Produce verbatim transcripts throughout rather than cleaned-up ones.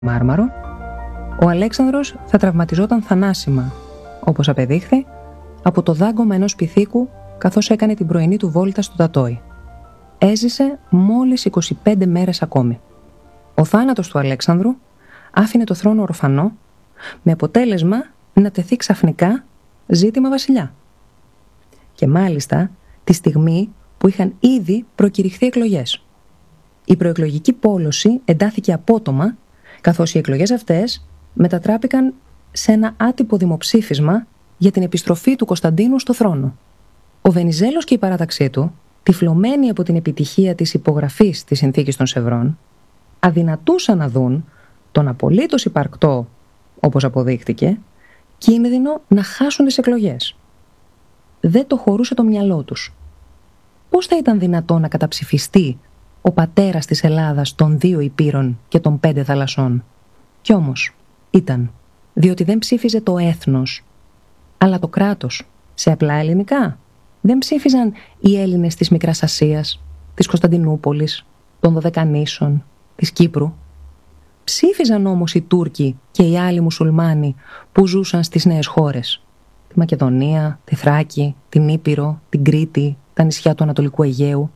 Μάρμαρο, ο Αλέξανδρος θα τραυματιζόταν θανάσιμα, όπως απεδείχθη, από το δάγκωμα ενός πυθίκου καθώς έκανε την πρωινή του βόλτα στο Τατόι. Έζησε μόλις είκοσι πέντε μέρες ακόμη. Ο θάνατος του Αλέξανδρου άφηνε το θρόνο ορφανό, με αποτέλεσμα να τεθεί ξαφνικά ζήτημα βασιλιά. Και μάλιστα τη στιγμή που είχαν ήδη προκηρυχθεί εκλογές. Η προεκλογική πόλωση εντάθηκε απότομα, καθώς οι εκλογές αυτές μετατράπηκαν σε ένα άτυπο δημοψήφισμα για την επιστροφή του Κωνσταντίνου στο θρόνο. Ο Βενιζέλος και η παράταξή του, τυφλωμένοι από την επιτυχία της υπογραφής της Συνθήκης των Σευρών, αδυνατούσαν να δουν τον απολύτως υπαρκτό, όπως αποδείχτηκε, κίνδυνο να χάσουν τις εκλογές. Δεν το χωρούσε το μυαλό τους. Πώς θα ήταν δυνατό να καταψηφιστεί ο πατέρας της Ελλάδας των δύο υπήρων και των πέντε θαλασσών? Κι όμως ήταν, διότι δεν ψήφιζε το έθνος, αλλά το κράτος. Σε απλά ελληνικά. Δεν ψήφιζαν οι Έλληνες της Μικράς Ασίας, της Κωνσταντινούπολης, των Δωδεκανήσων, της Κύπρου. Ψήφιζαν όμως οι Τούρκοι και οι άλλοι μουσουλμάνοι που ζούσαν στις νέες χώρες. Τη Μακεδονία, τη Θράκη, την Ήπειρο, την Κρήτη, τα νησιά του Ανατολικού Αιγαίου.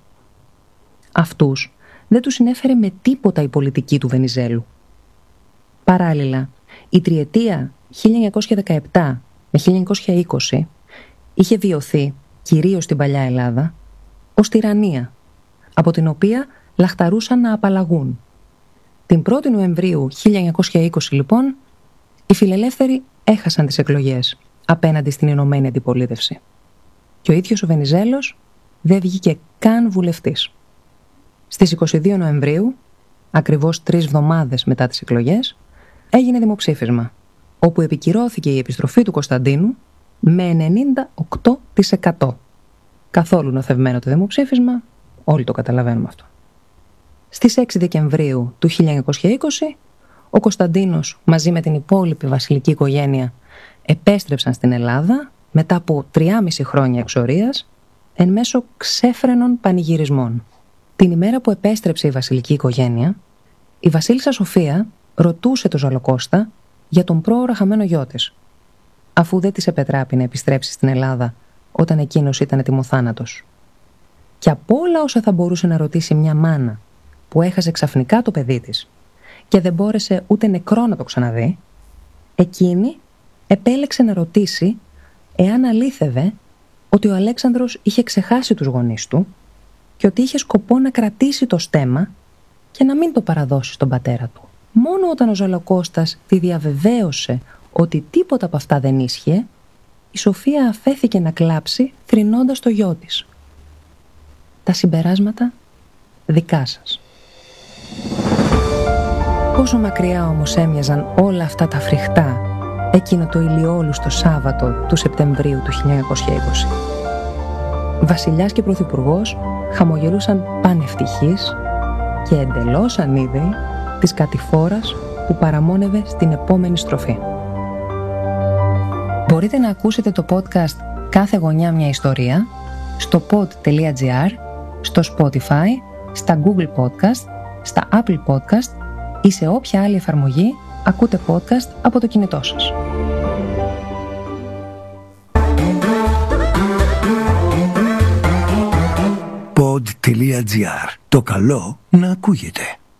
Αυτούς δεν τους συνέφερε με τίποτα η πολιτική του Βενιζέλου. Παράλληλα, η τριετία χίλια εννιακόσια δεκαεπτά με χίλια εννιακόσια είκοσι είχε βιωθεί, κυρίως στην παλιά Ελλάδα, ως τυραννία, από την οποία λαχταρούσαν να απαλλαγούν. Την πρώτη Νοεμβρίου χίλια εννιακόσια είκοσι, λοιπόν, οι φιλελεύθεροι έχασαν τις εκλογές απέναντι στην Ηνωμένη Αντιπολίτευση. Και ο ίδιος ο Βενιζέλος δεν βγήκε καν βουλευτής. Στις είκοσι δύο Νοεμβρίου, ακριβώς τρεις εβδομάδες μετά τις εκλογές, έγινε δημοψήφισμα, όπου επικυρώθηκε η επιστροφή του Κωνσταντίνου με ενενήντα οκτώ τοις εκατό. Καθόλου νοθευμένο το δημοψήφισμα, όλοι το καταλαβαίνουμε αυτό. Στις έξι Δεκεμβρίου του χίλια εννιακόσια είκοσι, ο Κωνσταντίνος μαζί με την υπόλοιπη βασιλική οικογένεια επέστρεψαν στην Ελλάδα μετά από τριάμιση χρόνια εξορίας, εν μέσω ξέφρενων πανηγυρισμών. Την ημέρα που επέστρεψε η βασιλική οικογένεια, η βασίλισσα Σοφία ρωτούσε τον Ζαλοκώστα για τον πρόωρα χαμένο γιο της, αφού δεν της επετράπη να επιστρέψει στην Ελλάδα όταν εκείνος ήταν ετοιμοθάνατος. Και από όλα όσα θα μπορούσε να ρωτήσει μια μάνα που έχασε ξαφνικά το παιδί της και δεν μπόρεσε ούτε νεκρό να το ξαναδεί, εκείνη επέλεξε να ρωτήσει εάν αλήθευε ότι ο Αλέξανδρος είχε ξεχάσει τους γονείς του και ότι είχε σκοπό να κρατήσει το στέμμα και να μην το παραδώσει στον πατέρα του. Μόνο όταν ο Ζαλοκώστας τη διαβεβαίωσε ότι τίποτα από αυτά δεν ίσχυε, η Σοφία αφέθηκε να κλάψει θρηνώντας το γιο της. Τα συμπεράσματα δικά σας. Πόσο μακριά όμως έμοιαζαν όλα αυτά τα φρικτά εκείνο το ηλιόλουστο Σάββατο του Σεπτεμβρίου του χίλια εννιακόσια είκοσι. Βασιλιάς και πρωθυπουργός χαμογελούσαν πανευτυχείς και εντελώς ανίδεοι της κατηφόρας που παραμόνευε στην επόμενη στροφή. Μπορείτε να ακούσετε το podcast «Κάθε γωνιά μια ιστορία» στο pod.gr, στο Spotify, στα Google Podcast, στα Apple Podcast ή σε όποια άλλη εφαρμογή ακούτε podcast από το κινητό σας. pod.gr. Το καλό να ακούγεται.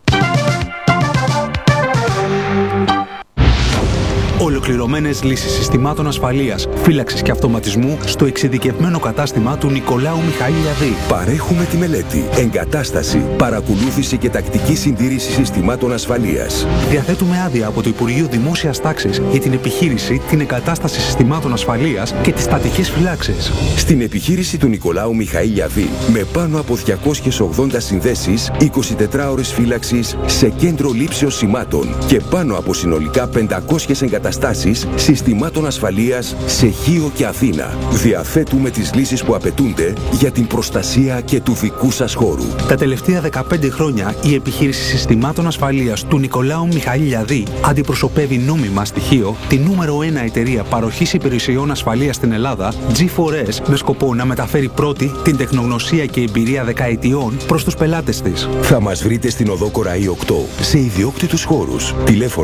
Ολοκληρωμένες λύσεις συστημάτων ασφαλείας, φύλαξης και αυτοματισμού στο εξειδικευμένο κατάστημα του Νικολάου Μιχαήλιαδη. Παρέχουμε τη μελέτη, εγκατάσταση, παρακολούθηση και τακτική συντήρηση συστημάτων ασφαλείας. Διαθέτουμε άδεια από το Υπουργείο Δημόσιας Τάξης για την επιχείρηση, την εγκατάσταση συστημάτων ασφαλείας και τις στατικές φυλάξεις. Στην επιχείρηση του Νικολάου Μιχαήλιαδη, με πάνω από διακόσιες ογδόντα συνδέσεις, εικοσιτετράωρες φύλαξης σε κέντρο λήψεως σημάτων και πάνω από συνολικά πεντακόσιες εγκαταστάσεις εγκαταστάσεις συστημάτων ασφαλείας σε Χίο και Αθήνα. Διαθέτουμε τις λύσεις που απαιτούνται για την προστασία και του δικού σας χώρου. Τα τελευταία δεκαπέντε χρόνια η επιχείρηση συστημάτων ασφαλείας του Νικολάου Μιχαήλ αντιπροσωπεύει νόμιμα στοιχείο τη νούμερο ένα εταιρεία παροχής υπηρεσιών ασφαλείας στην Ελλάδα, τζι φορ ες, με σκοπό να μεταφέρει πρώτη την τεχνογνωσία και εμπειρία δεκαετιών προς τους πελάτες της. Θα μας βρείτε στην οδό Κοραή οκτώ, σε ιδιόκτητους χώρους. Τηλέφωνο